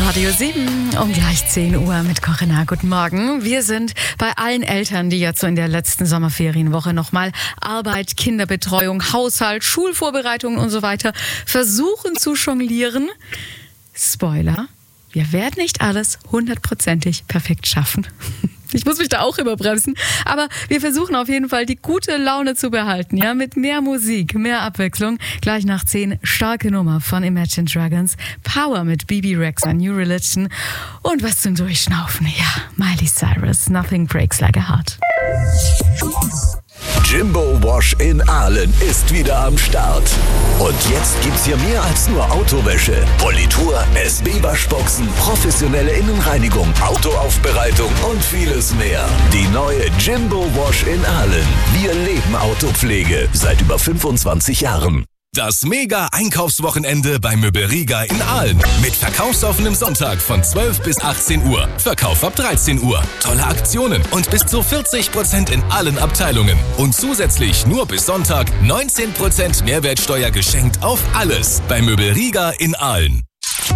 Radio 7 um gleich 10 Uhr mit Corinna. Guten Morgen. Wir sind bei allen Eltern, die jetzt so in der letzten Sommerferienwoche nochmal Arbeit, Kinderbetreuung, Haushalt, Schulvorbereitungen und so weiter versuchen zu jonglieren. Spoiler, wir werden nicht alles 100%ig perfekt schaffen. Ich muss mich da auch überbremsen. Aber wir versuchen auf jeden Fall, die gute Laune zu behalten. Ja, mit mehr Musik, mehr Abwechslung. Gleich nach 10 starke Nummer von Imagine Dragons. Power mit Bebe Rexha, New Religion. Und was zum Durchschnaufen. Ja, Miley Cyrus, Nothing Breaks Like a Heart. Jimbo Wash in Aalen ist wieder am Start. Und jetzt gibt's hier mehr als nur Autowäsche. Politur, SB-Waschboxen, professionelle Innenreinigung, Autoaufbereitung und vieles mehr. Die neue Jimbo Wash in Aalen. Wir leben Autopflege seit über 25 Jahren. Das Mega-Einkaufswochenende bei Möbelriga in Aalen. Mit verkaufsoffenem Sonntag von 12 bis 18 Uhr. Verkauf ab 13 Uhr. Tolle Aktionen und bis zu 40% in allen Abteilungen. Und zusätzlich nur bis Sonntag 19% Mehrwertsteuer geschenkt auf alles bei Möbelriga in Aalen.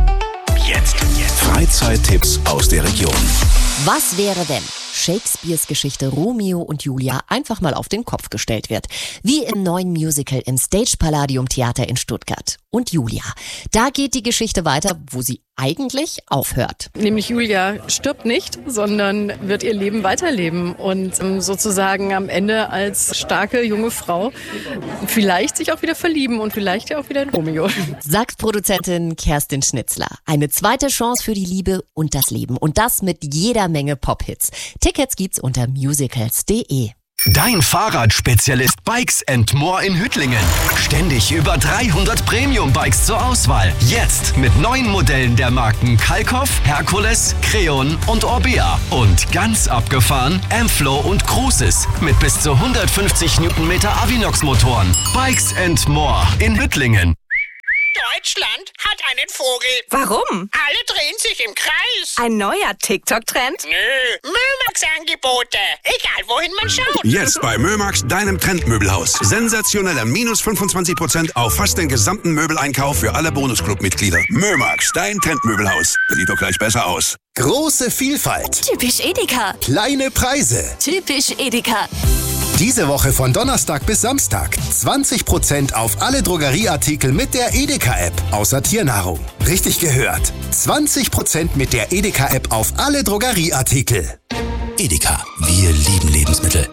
Jetzt Freizeittipps aus der Region. Was wäre, wenn Shakespeares Geschichte Romeo und Julia einfach mal auf den Kopf gestellt wird? Wie im neuen Musical im Stage Palladium Theater in Stuttgart. Und Julia, da geht die Geschichte weiter, wo sie eigentlich aufhört. Nämlich Julia stirbt nicht, sondern wird ihr Leben weiterleben und sozusagen am Ende als starke junge Frau vielleicht sich auch wieder verlieben und vielleicht ja auch wieder in Romeo. Sagt Produzentin Kerstin Schnitzler. Eine zweite Chance für die Liebe und das Leben. Und das mit jeder Menge Pop-Hits. Tickets gibt's unter musicals.de. Dein Fahrradspezialist Bikes & More in Hüttlingen. Ständig über 300 Premium-Bikes zur Auswahl. Jetzt mit neuen Modellen der Marken Kalkoff, Herkules, Creon und Orbea. Und ganz abgefahren Ampflow und Cruises mit bis zu 150 Newtonmeter Avinox-Motoren. Bikes & More in Hüttlingen. Deutschland hat einen Vogel. Warum? Alle drehen sich im Kreis. Ein neuer TikTok-Trend? Nö, Mömax-Angebote. Egal, wohin man schaut. Jetzt bei Mömax, deinem Trendmöbelhaus. Sensationeller minus 25% auf fast den gesamten Möbeleinkauf für alle Bonusclub-Mitglieder. Mömax, dein Trendmöbelhaus. Sieht doch gleich besser aus. Große Vielfalt. Typisch Edeka. Kleine Preise. Typisch Edeka. Diese Woche von Donnerstag bis Samstag 20% auf alle Drogerieartikel mit der Edeka-App, außer Tiernahrung. Richtig gehört. 20% mit der Edeka-App auf alle Drogerieartikel. Edeka, wir lieben Lebensmittel.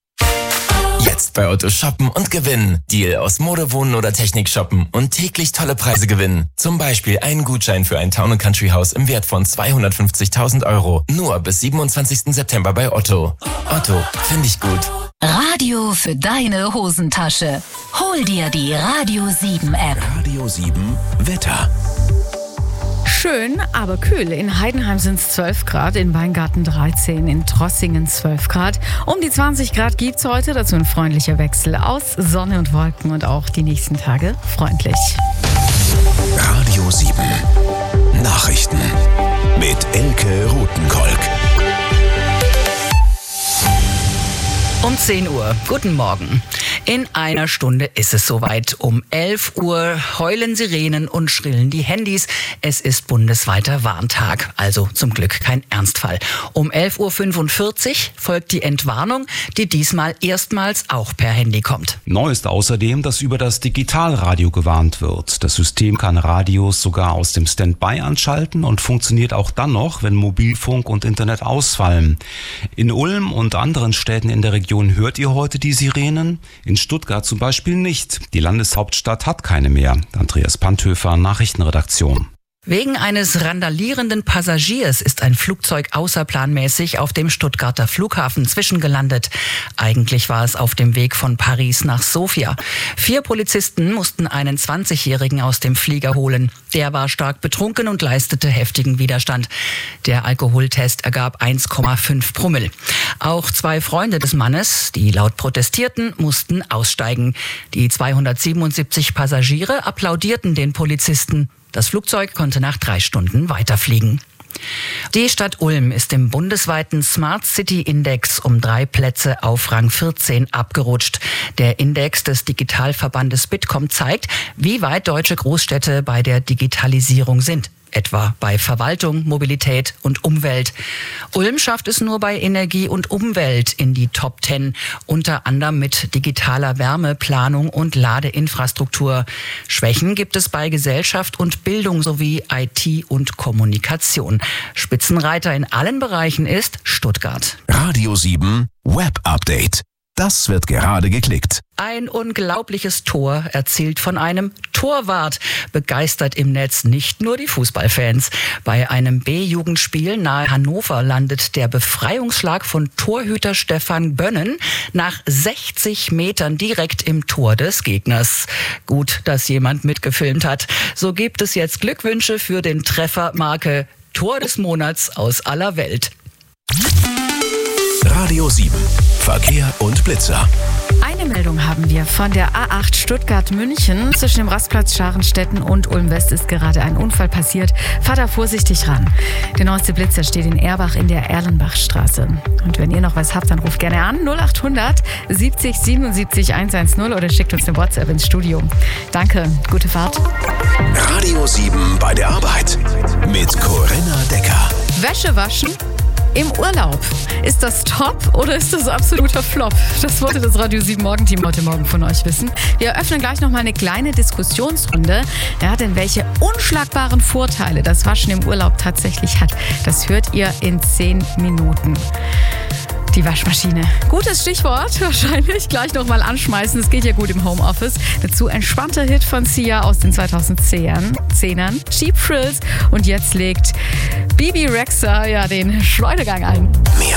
Jetzt bei Otto shoppen und gewinnen. Deal aus Mode, Wohnen oder Technik shoppen und täglich tolle Preise gewinnen. Zum Beispiel einen Gutschein für ein Town & Country Haus im Wert von 250.000 €. Nur bis 27. September bei Otto. Otto, finde ich gut. Radio für deine Hosentasche. Hol dir die Radio 7 App. Radio 7 Wetter. Schön, aber kühl. In Heidenheim sind es 12 Grad, in Weingarten 13, in Trossingen 12 Grad. Um die 20 Grad gibt es heute, dazu ein freundlicher Wechsel aus Sonne und Wolken und auch die nächsten Tage freundlich. Radio 7 Nachrichten mit Elke Rothenkolk. Um 10 Uhr. Guten Morgen. In einer Stunde ist es soweit. Um 11 Uhr heulen Sirenen und schrillen die Handys. Es ist bundesweiter Warntag, also zum Glück kein Ernstfall. Um 11.45 Uhr folgt die Entwarnung, die diesmal erstmals auch per Handy kommt. Neu ist außerdem, dass über das Digitalradio gewarnt wird. Das System kann Radios sogar aus dem Standby anschalten und funktioniert auch dann noch, wenn Mobilfunk und Internet ausfallen. In Ulm und anderen Städten in der Region hört ihr heute die Sirenen? In Stuttgart zum Beispiel nicht. Die Landeshauptstadt hat keine mehr. Andreas Panthöfer, Nachrichtenredaktion. Wegen eines randalierenden Passagiers ist ein Flugzeug außerplanmäßig auf dem Stuttgarter Flughafen zwischengelandet. Eigentlich war es auf dem Weg von Paris nach Sofia. 4 Polizisten mussten einen 20-Jährigen aus dem Flieger holen. Der war stark betrunken und leistete heftigen Widerstand. Der Alkoholtest ergab 1,5 Promille. Auch 2 Freunde des Mannes, die laut protestierten, mussten aussteigen. Die 277 Passagiere applaudierten den Polizisten. Das Flugzeug konnte nach 3 Stunden weiterfliegen. Die Stadt Ulm ist im bundesweiten Smart City Index um 3 Plätze auf Rang 14 abgerutscht. Der Index des Digitalverbandes Bitkom zeigt, wie weit deutsche Großstädte bei der Digitalisierung sind. etwa bei Verwaltung, Mobilität und Umwelt. Ulm schafft es nur bei Energie und Umwelt in die Top 10, unter anderem mit digitaler Wärmeplanung und Ladeinfrastruktur. Schwächen gibt es bei Gesellschaft und Bildung sowie IT und Kommunikation. Spitzenreiter in allen Bereichen ist Stuttgart. Radio 7 Web Update. Das wird gerade geklickt. Ein unglaubliches Tor erzielt von einem Torwart. Begeistert im Netz nicht nur die Fußballfans. Bei einem B-Jugendspiel nahe Hannover landet der Befreiungsschlag von Torhüter Stefan Bönnen nach 60 Metern direkt im Tor des Gegners. Gut, dass jemand mitgefilmt hat. So gibt es jetzt Glückwünsche für den Treffer Marke Tor des Monats aus aller Welt. Radio 7 Verkehr und Blitzer. Eine Meldung haben wir von der A8 Stuttgart-München. Zwischen dem Rastplatz Scharenstetten und Ulm-West ist gerade ein Unfall passiert. Fahrt da vorsichtig ran. Der neueste Blitzer steht in Erbach in der Erlenbachstraße. Und wenn ihr noch was habt, dann ruft gerne an 0800 70 77 110 oder schickt uns eine WhatsApp ins Studio. Danke, gute Fahrt. Radio 7 bei der Arbeit mit Corinna Decker. Wäsche waschen im Urlaub. Ist das top oder ist das absoluter Flop? Das wollte das Radio 7 Morgenteam heute Morgen von euch wissen. Wir eröffnen gleich noch mal eine kleine Diskussionsrunde. Ja, denn welche unschlagbaren Vorteile das Waschen im Urlaub tatsächlich hat, das hört ihr in 10 Minuten. Die Waschmaschine. Gutes Stichwort, wahrscheinlich. Gleich nochmal anschmeißen. Es geht ja gut im Homeoffice. Dazu entspannter Hit von Sia aus den 2010ern. Cheap Thrills. Und jetzt legt Bibi Rexha ja den Schleudergang ein. Mehr